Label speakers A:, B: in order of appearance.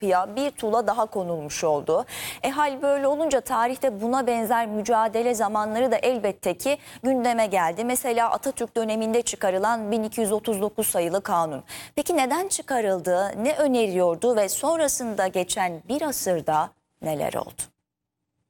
A: kapıya bir tuğla daha konulmuş oldu. Hal böyle olunca tarihte buna benzer mücadele zamanları da elbette ki gündeme geldi. Mesela Atatürk döneminde çıkarılan 1239 sayılı kanun. Peki neden çıkarıldı, ne öneriyordu ve sonrasında geçen bir asırda neler oldu?